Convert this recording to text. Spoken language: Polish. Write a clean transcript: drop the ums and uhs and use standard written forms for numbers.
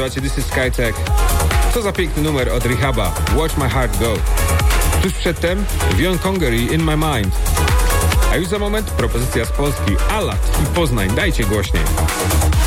nazywacie This is Skytech. Co za piękny numer od Rehaba, Watch My Heart Go. Tuż przedtem Vion Congery, In My Mind. A już za moment propozycja z Polski, Alat i Poznań, dajcie głośniej.